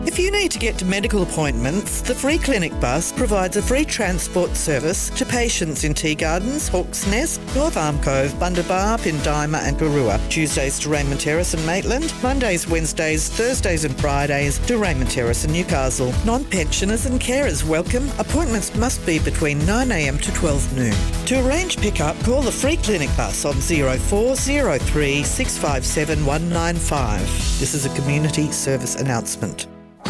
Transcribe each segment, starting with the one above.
If you need to get to medical appointments, the Free Clinic bus provides a free transport service to patients in Tea Gardens, Hawke's Nest, North Arm Cove, Bundabar, Pindima and Garua. Tuesdays to Raymond Terrace and Maitland. Mondays, Wednesdays, Thursdays and Fridays to Raymond Terrace and Newcastle. Non-pensioners and carers welcome. Appointments must be between 9am to 12 noon. To arrange pickup, call the Free Clinic bus on 0403 657 195. This is a community service announcement.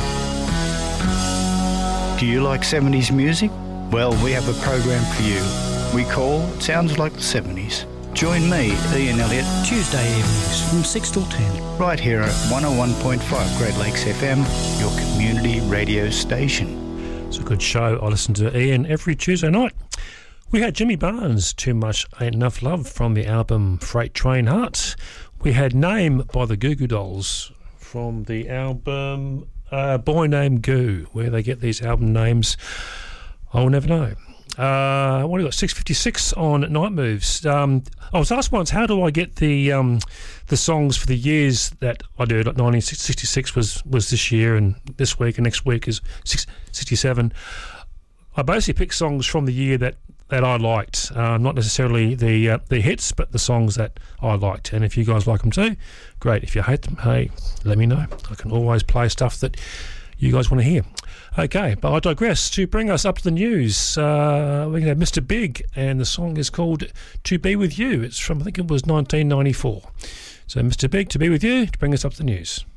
Do you like 70s music? Well, we have a program for you. We call Sounds Like the 70s. Join me, Ian Elliott, Tuesday evenings from 6 till 10. Right here at 101.5 Great Lakes FM, your community radio station. It's a good show. I listen to Ian every Tuesday night. We had Jimmy Barnes, Too Much Ain't Enough Love, from the album Freight Train Heart. We had Name by the Goo Goo Dolls from the album Boy Named Goo. Where they get these album names, I'll never know. What have we got? 6:56 on Night Moves. I was asked once, how do I get the songs for the years that I do? Like 1966 was this year, and this week and next week is 67. I basically pick songs from the year that I liked, not necessarily the hits, but the songs that I liked. And if you guys like them too, great. If you hate them, hey, let me know. I can always play stuff that you guys want to hear. Okay, but I digress. To bring us up to the news, we're going to have Mr. Big, and the song is called To Be With You. It's from, I think it was 1994. So Mr. Big, To Be With You, to bring us up to the news.